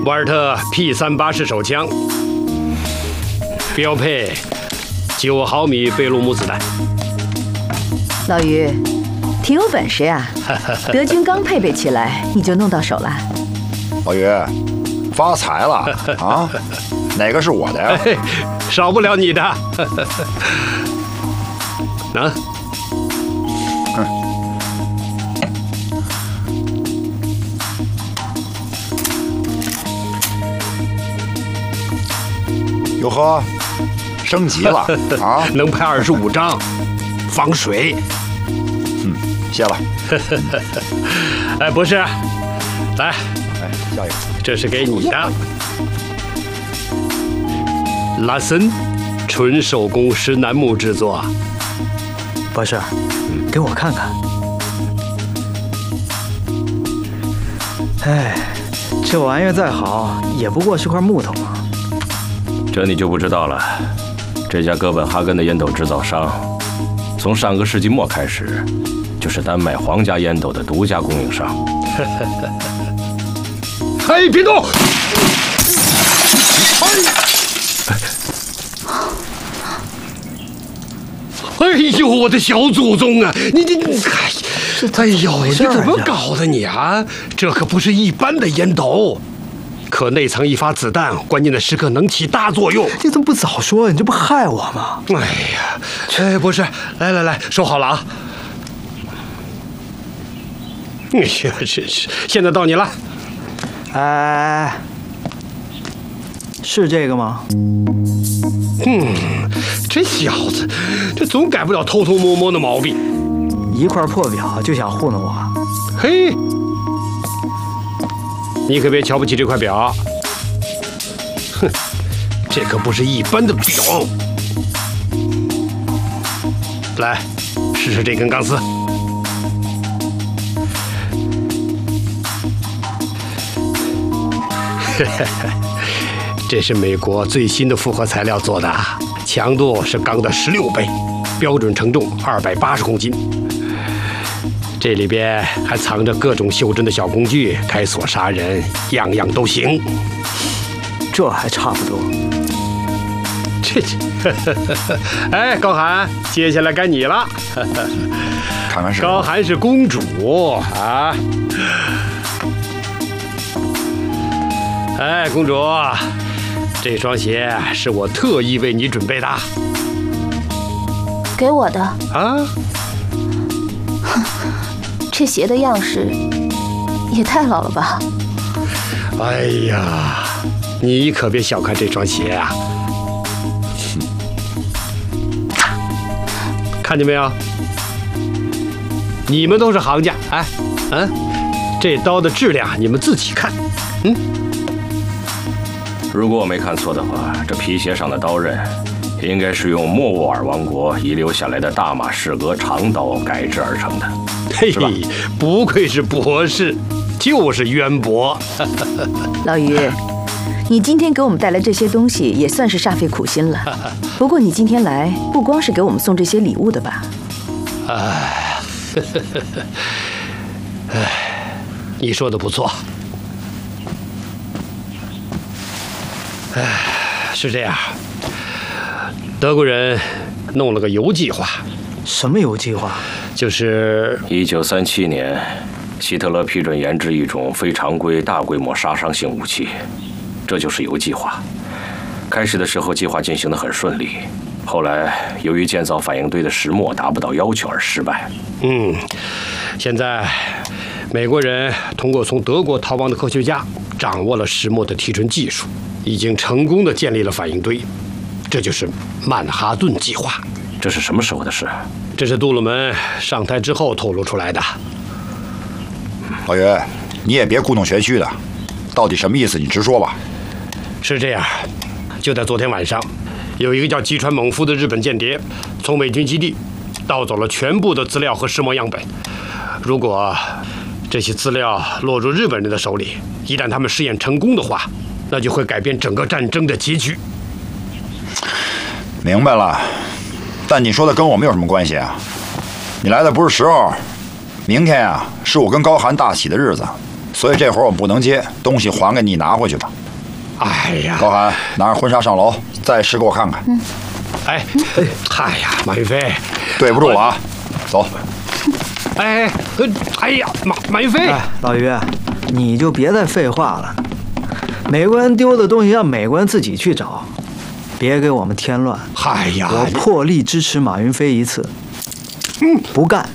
瓦尔特 P38式手枪，标配9毫米贝鲁姆子弹。 老于，挺有本事呀！德军刚配备起来，你就弄到手了。 老于，发财了啊！哪个是我的呀？ 少不了你的。啊？ 哟呵，升级了啊！ 能拍25张，防水。 谢了。 哎，博士，来， 哎，下一个， 这是给你的。拉森，纯手工石楠木制作。 博士，给我看看。哎，这玩意儿再好，也不过是块木头嘛。 这你就不知道了。这家哥本哈根的烟斗制造商，从上个世纪末开始，就是丹麦皇家烟斗的独家供应商。 嘿，别动！哎呦，我的小祖宗啊！你，哎呦，你怎么搞的你啊？这可不是一般的烟斗。可内藏一发子弹，关键的时刻能起大作用。 你怎么不早说？你这不害我吗？ 哎呀，哎，博士，来，收好了啊！哎呀，真是，现在到你了。 哎，是这个吗？ 这小子，这总改不了偷偷摸摸的毛病。 一块破表就想糊弄我？ 嘿。你可别瞧不起这块表，哼，这可不是一般的表。来，试试这根钢丝。这是美国最新的复合材料做的，强度是钢的16倍，标准承重280公斤。这里边还藏着各种袖珍的小工具，开锁杀人，样样都行。 这还差不多。 哎，高寒，接下来该你了。 看看是高寒是公主啊。哎，公主，这双鞋是我特意为你准备的。 给我的啊？ 这鞋的样式也太老了吧！ 哎呀，你可别小看这双鞋啊！看见没有？你们都是行家，哎，这刀的质量你们自己看。 如果我没看错的话，这皮鞋上的刀刃应该是用莫卧儿王国遗留下来的大马士革长刀改制而成的。 嘿，不愧是博士，就是渊博。 老于，你今天给我们带来这些东西，也算是煞费苦心了。不过你今天来，不光是给我们送这些礼物的吧？ 你说的不错。是这样，德国人弄了个铀计划。 什么铀计划？ 就是1937年，希特勒批准研制一种非常规大规模杀伤性武器，这就是铀计划。开始的时候，计划进行得很顺利，后来由于建造反应堆的石墨达不到要求而失败。 现在美国人通过从德国逃亡的科学家掌握了石墨的提纯技术，已经成功地建立了反应堆，这就是曼哈顿计划。 这是什么时候的事？ 这是杜鲁门上台之后透露出来的。 老于，你也别故弄玄虚的，到底什么意思？你直说吧。 是这样，就在昨天晚上，有一个叫吉川猛夫的日本间谍，从美军基地盗走了全部的资料和石墨样本。如果这些资料落入日本人的手里，一旦他们试验成功的话，那就会改变整个战争的结局。 明白了，但你说的跟我们有什么关系啊？你来的不是时候，明天啊是我跟高寒大喜的日子， 所以这活儿我们不能接，东西还给你拿回去吧。 哎呀， 高寒，拿着婚纱上楼，再试给我看看。 哎呀，马云飞， 对不住了啊，走。 哎呀，马云飞， 哎，老于，你就别再废话了。美国人丢的东西让美国人自己去找，别给我们添乱。 哎呀， 我破例支持马云飞一次。不干。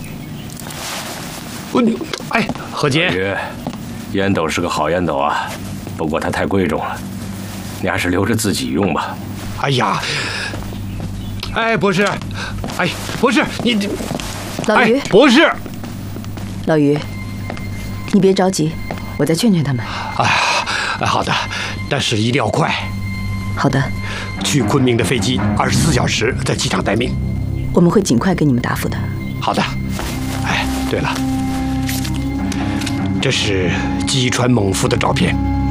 何洁， 老于，烟斗是个好烟斗啊，不过它太贵重了，你还是留着自己用吧。 哎呀，博士，博士，你， 老于， 博士， 老于，你别着急，我再劝劝他们。 好的，但是一定要快。 好的， 去昆明的飞机24小时在机场待命。 我们会尽快给你们答复的。 好的。对了，这是击穿猛夫的照片。